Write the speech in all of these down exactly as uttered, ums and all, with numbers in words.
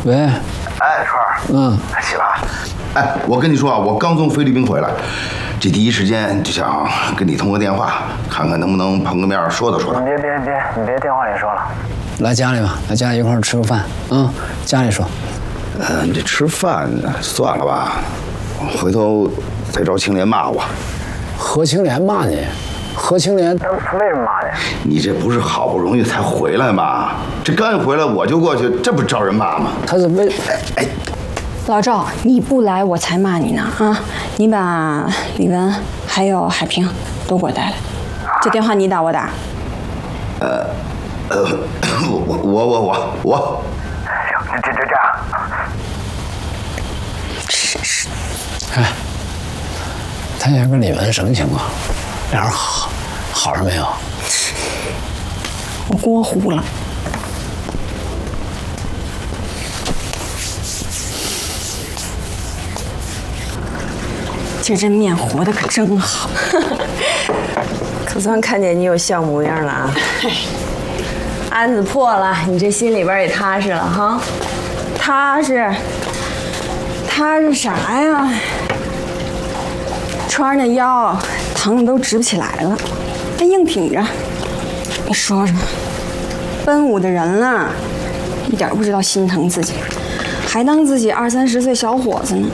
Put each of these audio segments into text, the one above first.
喂， 哎，川儿， 嗯， 起了。哎，我跟你说啊，我刚从菲律宾回来，这第一时间就想跟你通个电话，看看能不能碰个面说道说道。 你别别别，你别电话里说了。 来家里吧，来家里一块儿吃个饭。嗯，家里说。 呃，这吃饭算了吧，回头再找青莲骂我。 何青莲骂你？何青莲他他为什么骂你？ 你这不是好不容易才回来吗？这刚一回来我就过去，这不招人骂吗？ 他是为哎哎， 老赵，你不来我才骂你呢啊！你把李文还有海平都给我带来。这电话你打我打？ 呃呃，我我我我我。 行，这就这样。 真是。 哎，谭先跟李文什么情况？俩人好好上没有？ 我锅糊了。这这面和的可真好， 可算看见你有笑模样了啊！案子破了，你这心里边也踏实了哈？踏实，踏实啥呀？ 川那腰疼的都直不起来了，还硬挺着。你说说，奔五的人了，一点不知道心疼自己，还当自己二三十岁小伙子呢。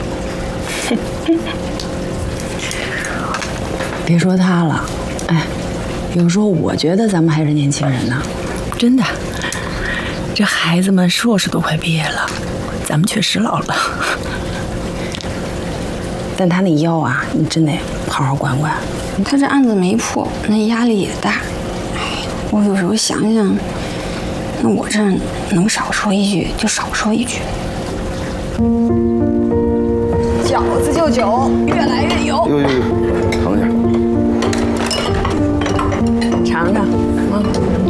别说他了，哎，有时候我觉得咱们还是年轻人呢，真的。这孩子们硕士都快毕业了，咱们确实老了。但他那腰啊，你真得好好管管。 他这案子没破，那压力也大。哎，我有时候想想，那我这能少说一句就少说一句。饺子就酒，越来越油。 呦呦呦，等一下。 尝尝，啊！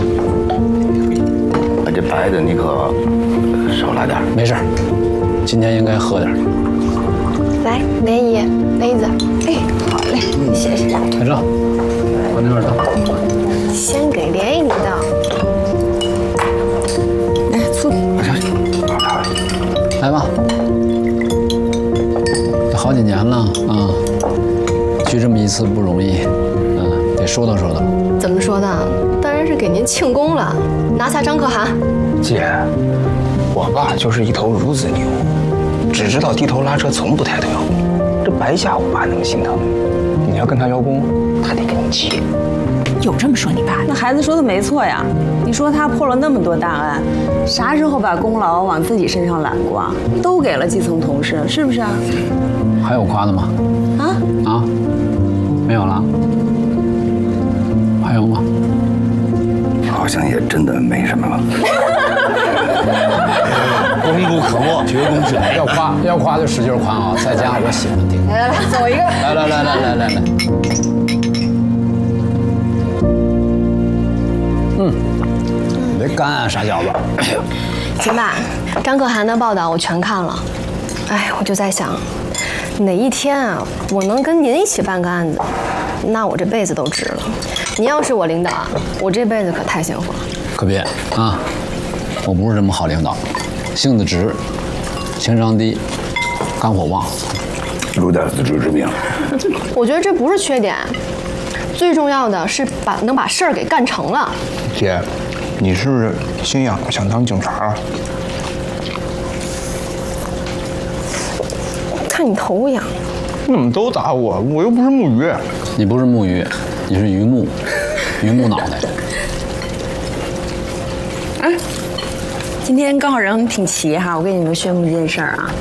哎，这白的你可少来点。 没事，今天应该喝点。 来，莲姨，杯子。 哎，好嘞，谢谢。 台正，往那边倒。 先给莲姨你倒。 来，醋。 来吧。好几年了啊，聚这么一次不容易，嗯，得说道说道。 怎么说的？当然是给您庆功了。拿下张可汗。 姐，我爸就是一头孺子牛，只知道低头拉车，从不抬头邀功。这白瞎我爸那么心疼，你要跟他邀功，他得给你切。 有这么说你爸？那孩子说的没错呀。你说他破了那么多大案，啥时候把功劳往自己身上揽过啊？都给了基层同事，是不是啊？ 还有夸的吗？ 啊啊，没有了。还有吗？ 好像也真的没什么了。 功不可没，绝功至美。要夸要夸就使劲夸啊！在家我喜欢听。 来来来，走一个。 来来来来来来来。嗯，别干啊，傻小子。 行吧，张可汗的报道我全看了。哎，我就在想，哪一天啊，我能跟您一起办个案子，那我这辈子都值了。您要是我领导，我这辈子可太幸福了。 可别啊，我不是这么好领导，性子直，情商低，肝火旺， 有点自知之明。 我觉得这不是缺点，最重要的是把能把事儿给干成了。 姐，你是不是心痒想当警察啊？ 看你头痒。 你怎么都打我？我又不是木鱼。 你不是木鱼，你是榆木，榆木脑袋。 哎，今天刚好人挺齐哈，我给你们宣布一件事儿啊。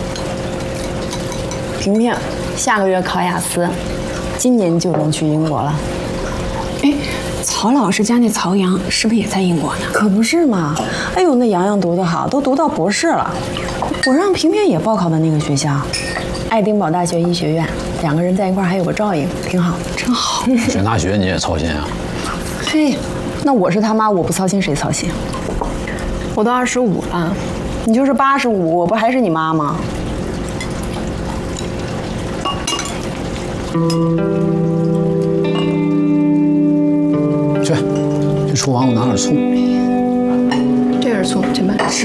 萍萍下个月考雅思，今年就能去英国了。 哎，曹老师家那曹阳是不是也在英国呢？ 可不是嘛！哎呦，那洋洋读得好，都读到博士了。我让萍萍也报考的那个学校，爱丁堡大学医学院，两个人在一块儿还有个照应，挺好，真好。 选大学你也操心啊？ 嘿，那我是他妈，我不操心谁操心？ 我都二十五了， 你就是八十五，我不还是你妈吗？ 去，去厨房给我拿点醋。 这是醋，去办。